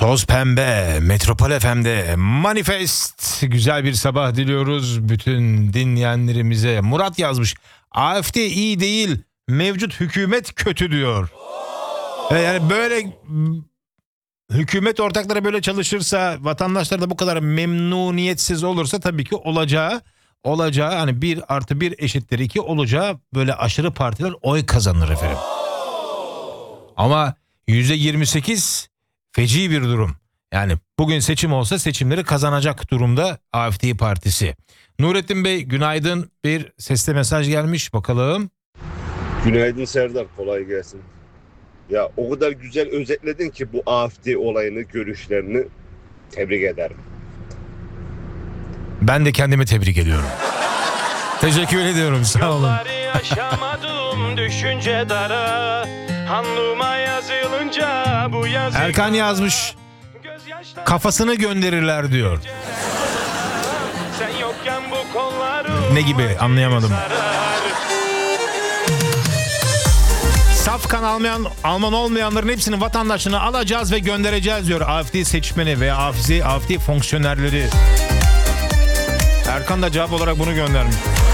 Toz pembe, Metropol FM'de Manifest. Güzel bir sabah diliyoruz bütün dinleyenlerimize. Murat yazmış. AfD iyi değil, mevcut hükümet kötü diyor. Yani böyle hükümet ortakları böyle çalışırsa, vatandaşlar da bu kadar memnuniyetsiz olursa tabii ki olacağı hani 1+1 = 2 olacağı böyle aşırı partiler oy kazanır efendim. Ama %28 feci bir durum. Yani bugün seçim olsa seçimleri kazanacak durumda AfD partisi. Nurettin Bey günaydın, bir sesli mesaj gelmiş bakalım. Günaydın Serdar, kolay gelsin. Ya o kadar güzel özetledin ki bu AfD olayını, görüşlerini, tebrik ederim. Ben de kendimi tebrik ediyorum. Teşekkür ediyorum, sağ olun. Yaşamadım düşünce dara, alnıma yazılınca bu yazı. Erkan yazmış. Kafasını gönderirler diyor. Sen yokken bu kollarım Ne gibi anlayamadım. Saf kan Alman olmayanların hepsinin vatandaşlığını alacağız ve göndereceğiz diyor AfD seçmeni veya AfD fonksiyonelleri. Erkan da cevap olarak bunu göndermiş.